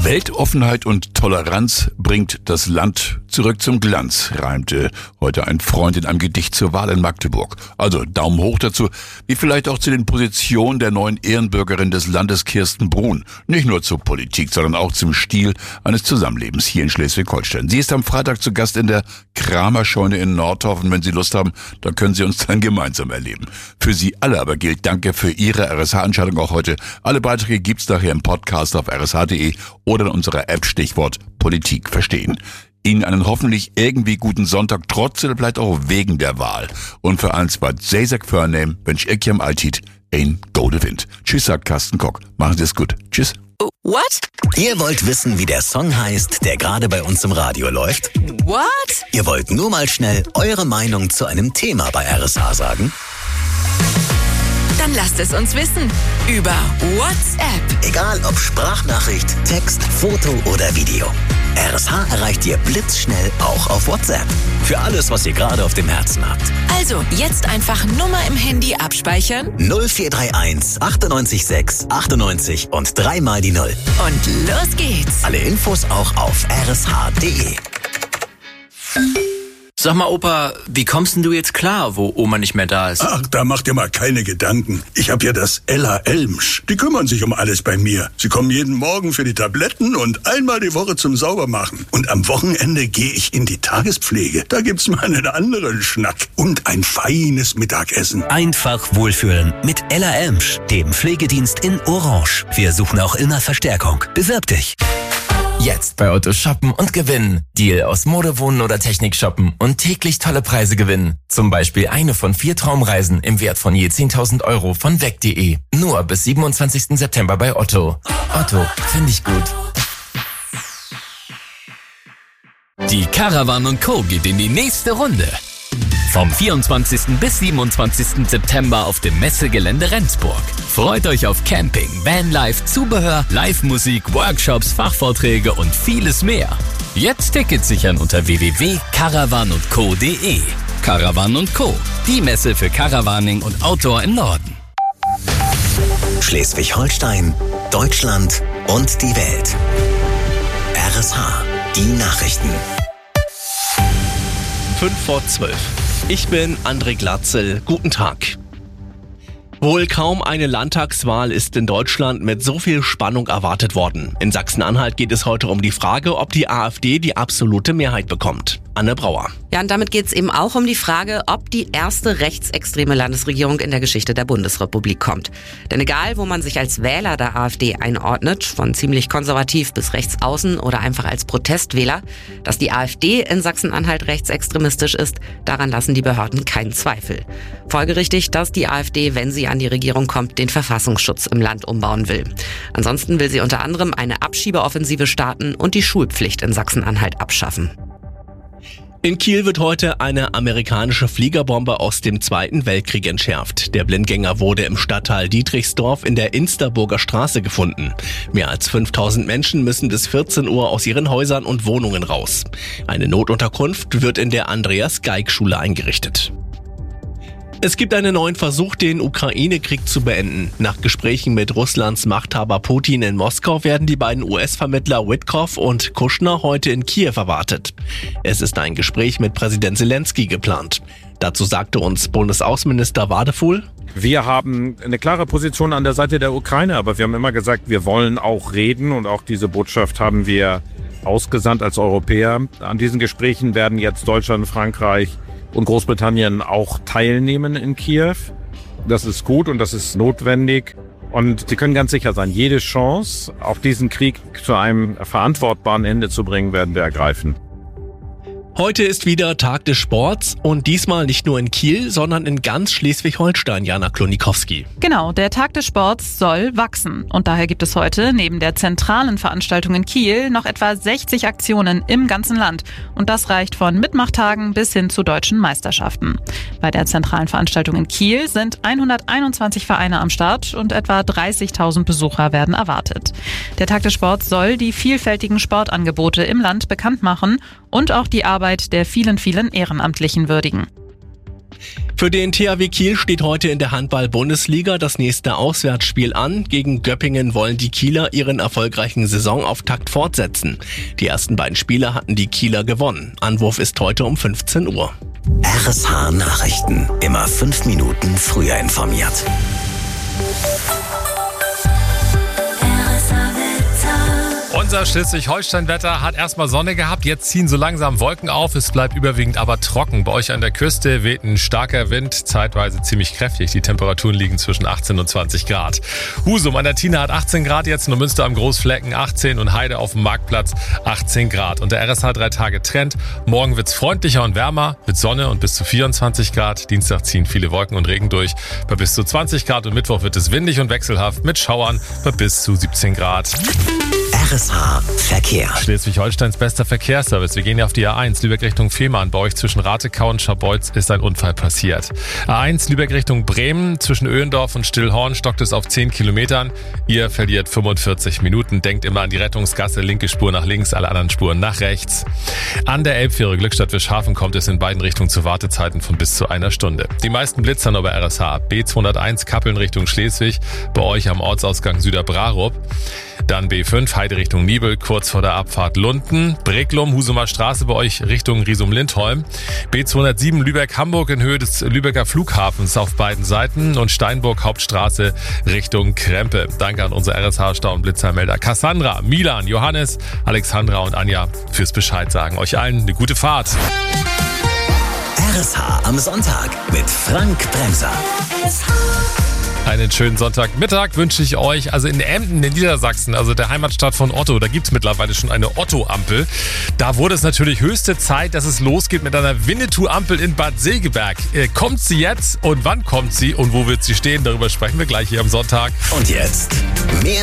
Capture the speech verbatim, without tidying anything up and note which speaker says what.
Speaker 1: Weltoffenheit und Toleranz bringt das Land zurück zum Glanz, reimte heute ein Freund in einem Gedicht zur Wahl in Magdeburg. Also Daumen hoch dazu, wie vielleicht auch zu den Positionen der neuen Ehrenbürgerin des Landes Kirsten Brun. Nicht nur zur Politik, sondern auch zum Stil eines Zusammenlebens hier in Schleswig-Holstein. Sie ist am Freitag zu Gast in der Kramerscheune in Nordhofen. Wenn Sie Lust haben, dann können Sie uns dann gemeinsam erleben. Für Sie alle aber gilt Danke für Ihre R S H-Entscheidung auch heute. Alle Beiträge gibt's nachher im Podcast auf r s h punkt d e oder in unserer App Stichwort Politik verstehen. Ihnen einen hoffentlich irgendwie guten Sonntag, trotz oder vielleicht auch wegen der Wahl. Und für eins bei Zezek Förnehm wünsche ich Ihnen alltid ein gode Wind. Tschüss, sagt Carsten Kock. Machen Sie es gut. Tschüss.
Speaker 2: What?
Speaker 3: Ihr wollt wissen, wie der Song heißt, der gerade bei uns im Radio läuft?
Speaker 2: What?
Speaker 3: Ihr wollt nur mal schnell eure Meinung zu einem Thema bei R S H sagen?
Speaker 2: Dann lasst es uns wissen. Über WhatsApp.
Speaker 3: Egal ob Sprachnachricht, Text, Foto oder Video. R S H erreicht ihr blitzschnell auch auf WhatsApp. Für alles, was ihr gerade auf dem Herzen habt.
Speaker 2: Also jetzt einfach Nummer im Handy abspeichern.
Speaker 3: null vier drei eins achtundneunzig sechs achtundneunzig und dreimal die Null.
Speaker 2: Und los geht's.
Speaker 3: Alle Infos auch auf r s h punkt d e.
Speaker 4: Sag mal, Opa, wie kommst denn du jetzt klar, wo Oma nicht mehr da ist?
Speaker 5: Ach, da mach dir mal keine Gedanken. Ich hab ja das Ella Elmsch. Die kümmern sich um alles bei mir. Sie kommen jeden Morgen für die Tabletten und einmal die Woche zum Saubermachen. Und am Wochenende gehe ich in die Tagespflege. Da gibt's mal einen anderen Schnack und ein feines Mittagessen.
Speaker 6: Einfach wohlfühlen mit Ella Elmsch, dem Pflegedienst in Orange. Wir suchen auch immer Verstärkung. Bewirb dich.
Speaker 7: Jetzt bei Otto shoppen und gewinnen. Deal aus Mode, Wohnen oder Technik shoppen und täglich tolle Preise gewinnen. Zum Beispiel eine von vier Traumreisen im Wert von je zehntausend Euro von weg punkt de. Nur bis siebenundzwanzigsten September bei Otto. Otto, finde ich gut.
Speaker 8: Die Caravan und Co. geht in die nächste Runde. Vom vierundzwanzigsten bis siebenundzwanzigsten September auf dem Messegelände Rendsburg. Freut euch auf Camping, Vanlife, Zubehör, Live-Musik, Workshops, Fachvorträge und vieles mehr. Jetzt Tickets sichern unter w w w punkt caravan und co punkt de. Caravan und Co., die Messe für Caravaning und Outdoor im Norden.
Speaker 3: Schleswig-Holstein, Deutschland und die Welt. R S H, die Nachrichten.
Speaker 9: Fünf vor zwölf. Ich bin André Glatzel. Guten Tag. Wohl kaum eine Landtagswahl ist in Deutschland mit so viel Spannung erwartet worden. In Sachsen-Anhalt geht es heute um die Frage, ob die AfD die absolute Mehrheit bekommt. Anne Brauer.
Speaker 10: Ja, und damit geht es eben auch um die Frage, ob die erste rechtsextreme Landesregierung in der Geschichte der Bundesrepublik kommt. Denn egal, wo man sich als Wähler der AfD einordnet, von ziemlich konservativ bis rechts außen oder einfach als Protestwähler, dass die AfD in Sachsen-Anhalt rechtsextremistisch ist, daran lassen die Behörden keinen Zweifel. Folgerichtig, dass die AfD, wenn sie an die Regierung kommt, den Verfassungsschutz im Land umbauen will. Ansonsten will sie unter anderem eine Abschiebeoffensive starten und die Schulpflicht in Sachsen-Anhalt abschaffen.
Speaker 9: In Kiel wird heute eine amerikanische Fliegerbombe aus dem Zweiten Weltkrieg entschärft. Der Blindgänger wurde im Stadtteil Dietrichsdorf in der Insterburger Straße gefunden. Mehr als fünftausend Menschen müssen bis vierzehn Uhr aus ihren Häusern und Wohnungen raus. Eine Notunterkunft wird in der Andreas-Geig-Schule eingerichtet. Es gibt einen neuen Versuch, den Ukraine-Krieg zu beenden. Nach Gesprächen mit Russlands Machthaber Putin in Moskau werden die beiden U S-Vermittler Witkoff und Kushner heute in Kiew erwartet. Es ist ein Gespräch mit Präsident Zelensky geplant. Dazu sagte uns Bundesaußenminister Wadefuhl:
Speaker 11: Wir haben eine klare Position an der Seite der Ukraine, aber wir haben immer gesagt, wir wollen auch reden, und auch diese Botschaft haben wir ausgesandt als Europäer. An diesen Gesprächen werden jetzt Deutschland, Frankreich und Großbritannien auch teilnehmen in Kiew. Das ist gut und das ist notwendig. Und Sie können ganz sicher sein, jede Chance, auch diesen Krieg zu einem verantwortbaren Ende zu bringen, werden wir ergreifen.
Speaker 9: Heute ist wieder Tag des Sports und diesmal nicht nur in Kiel, sondern in ganz Schleswig-Holstein, Jana Klonikowski.
Speaker 12: Genau, der Tag des Sports soll wachsen. Und daher gibt es heute neben der zentralen Veranstaltung in Kiel noch etwa sechzig Aktionen im ganzen Land. Und das reicht von Mitmachtagen bis hin zu deutschen Meisterschaften. Bei der zentralen Veranstaltung in Kiel sind hunderteinundzwanzig Vereine am Start und etwa dreißigtausend Besucher werden erwartet. Der Tag des Sports soll die vielfältigen Sportangebote im Land bekannt machen und auch die Arbeit der vielen, vielen Ehrenamtlichen würdigen.
Speaker 9: Für den T H W Kiel steht heute in der Handball-Bundesliga das nächste Auswärtsspiel an. Gegen Göppingen wollen die Kieler ihren erfolgreichen Saisonauftakt fortsetzen. Die ersten beiden Spiele hatten die Kieler gewonnen. Anwurf ist heute um fünfzehn Uhr.
Speaker 3: R S H Nachrichten. Immer fünf Minuten früher informiert.
Speaker 13: Unser Schleswig-Holstein-Wetter hat erstmal Sonne gehabt, jetzt ziehen so langsam Wolken auf, es bleibt überwiegend aber trocken. Bei euch an der Küste weht ein starker Wind, zeitweise ziemlich kräftig. Die Temperaturen liegen zwischen achtzehn und zwanzig Grad. Husum an der Tina hat achtzehn Grad jetzt, Neumünster am Großflecken achtzehn und Heide auf dem Marktplatz achtzehn Grad. Und der R S H drei Tage Trend. Morgen wird's freundlicher und wärmer mit Sonne und bis zu vierundzwanzig Grad. Dienstag ziehen viele Wolken und Regen durch bei bis zu zwanzig Grad und Mittwoch wird es windig und wechselhaft mit Schauern bei bis zu siebzehn Grad.
Speaker 3: R S H Verkehr.
Speaker 13: Schleswig-Holsteins bester Verkehrsservice. Wir gehen ja auf die A eins, Lübeck Richtung Fehmarn. Bei euch zwischen Ratekau und Scharbeutz ist ein Unfall passiert. A eins, Lübeck Richtung Bremen. Zwischen Öhendorf und Stillhorn stockt es auf zehn Kilometern. Ihr verliert fünfundvierzig Minuten. Denkt immer an die Rettungsgasse. Linke Spur nach links, alle anderen Spuren nach rechts. An der Elbfähre Glückstadt Wischhafen kommt es in beiden Richtungen zu Wartezeiten von bis zu einer Stunde. Die meisten Blitzer nur bei R S H. B zweihunderteins Kappeln Richtung Schleswig. Bei euch am Ortsausgang Süderbrarup. Dann B fünf Heide Richtung Nibel, kurz vor der Abfahrt Lunden. Breklum, Husumer Straße bei euch Richtung Riesum-Lindholm. B zweihundertsieben Lübeck-Hamburg in Höhe des Lübecker Flughafens auf beiden Seiten. Und Steinburg Hauptstraße Richtung Krempe. Danke an unsere R S H-Stau- und Blitzermelder Cassandra, Milan, Johannes, Alexandra und Anja fürs Bescheid sagen. Euch allen eine gute Fahrt.
Speaker 3: R S H am Sonntag mit Frank Bremser.
Speaker 13: Einen schönen Sonntagmittag wünsche ich euch. Also in Emden in Niedersachsen, also der Heimatstadt von Otto, da gibt es mittlerweile schon eine Otto-Ampel. Da wurde es natürlich höchste Zeit, dass es losgeht mit einer Winnetou-Ampel in Bad Segeberg. Äh, kommt sie jetzt und wann kommt sie und wo wird sie stehen? Darüber sprechen wir gleich hier am Sonntag.
Speaker 3: Und jetzt mehr